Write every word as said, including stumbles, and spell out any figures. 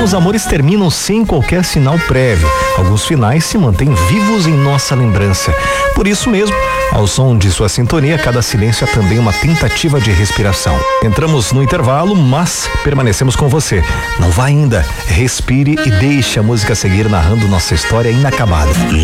Alguns amores terminam sem qualquer sinal prévio. Alguns finais se mantêm vivos em nossa lembrança. Por isso mesmo, ao som de sua sintonia, cada silêncio é também uma tentativa de respiração. Entramos no intervalo, mas permanecemos com você. Não vá ainda. Respire e deixe a música seguir narrando nossa história inacabada.